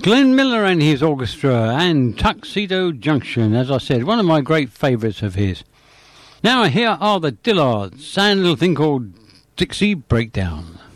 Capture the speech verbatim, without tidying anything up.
Glenn Miller and his orchestra and Tuxedo Junction, as I said, one of my great favourites of his. Now here are the Dillards and a little thing called Dixie Breakdown.